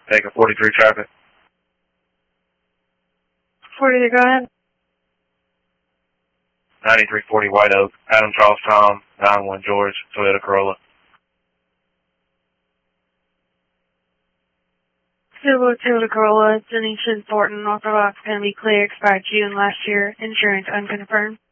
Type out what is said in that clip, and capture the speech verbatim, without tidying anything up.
Take a forty-three traffic. forty-three, go ahead. ninety-three forty White Oak, Adam Charles Tom, nine one George, Toyota Corolla. Subaru Toyota Corolla, Denison, Thornton, Orthodox, going to be clear, expired June last year, insurance unconfirmed.